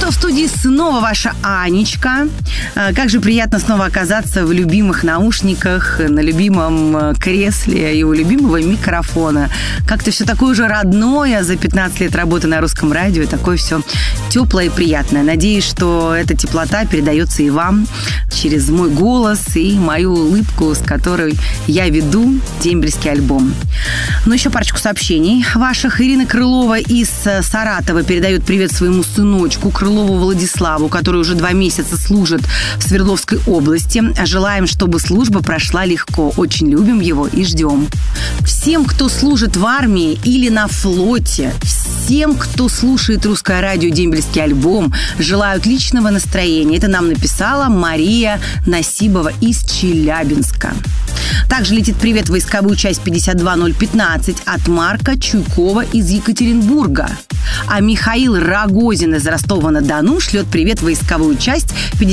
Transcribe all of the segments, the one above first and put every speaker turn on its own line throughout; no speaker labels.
что, в студии снова ваша Анечка. Как же приятно снова оказаться в любимых наушниках, на любимом кресле и у любимого микрофона. Как-то все такое уже родное за 15 лет работы на русском радио. Такое все теплое и приятное. Надеюсь, что эта теплота передается и вам через мой голос и мою улыбку, с которой я веду дембельский альбом. Ну, еще парочку сообщений ваших. Ирина Крылова из Саратова передает привет своему сыночку Крылову Владиславу, который уже 2 месяца служит в Свердловской области. Желаем, чтобы служба прошла легко. Очень любим его и ждем. Всем, кто служит в армии или на флоте, всем, кто слушает русское радио «Дембельский альбом», желаю отличного настроения. Это нам написала Мария Насибова из Челябинска. Также летит привет в войсковую часть 52015 от Марка Чуйкова из Екатеринбурга. А Михаил Рогозин из Ростова-на-Дону шлет привет в войсковую часть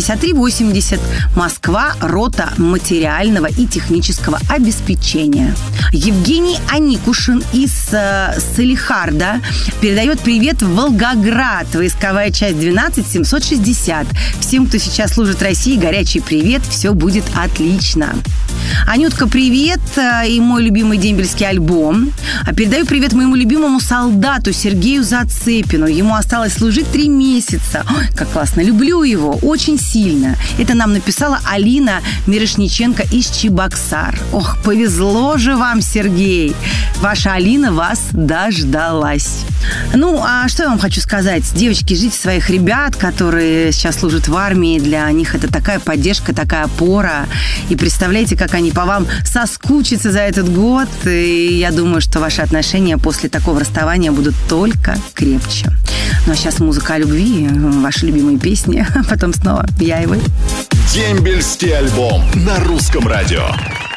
5380 Москва, рота материального и технического обеспечения. Евгений Аникушин из Салихарда передает привет в Волгоград, войсковая часть 12760. Всем, кто сейчас служит России, горячий привет, все будет отлично. Анютка, привет, и мой любимый дембельский альбом. Передаю привет моему любимому солдату Сергею Зацепину. Ему осталось служить 3 месяца. Ой, как классно, люблю его очень сильно. Это нам написала Алина Мирошниченко из Чебоксар. Ох, повезло же вам, Сергей. Ваша Алина вас дождалась. Ну, а что я вам хочу сказать? Девочки, ждите своих ребят, которые сейчас служат в армии. Для них это такая поддержка, такая опора. И представляете, как они по вам соскучатся за этот год. И я думаю, что ваши отношения после такого расставания будут только крепче. Ну, а сейчас музыка о любви, ваши любимые песни. А потом снова я и вы.
Дембельский альбом на русском радио.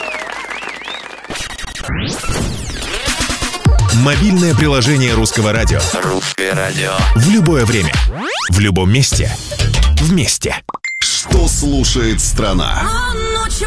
Мобильное приложение русского радио.
Русское радио.
В любое время. В любом месте. Вместе. Что слушает страна?